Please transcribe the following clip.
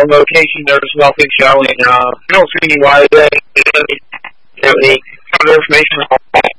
location, there's nothing showing. I don't see why they have any kind of information on that.